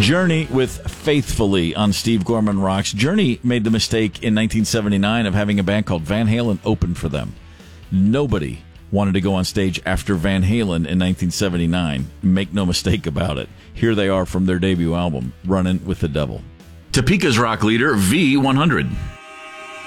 Journey with Faithfully on Steve Gorman Rocks. Journey made the mistake in 1979 of having a band called Van Halen open for them. Nobody wanted to go on stage after Van Halen in 1979. Make no mistake about it. Here they are from their debut album, Runnin' with the Devil. Topeka's rock leader, V100.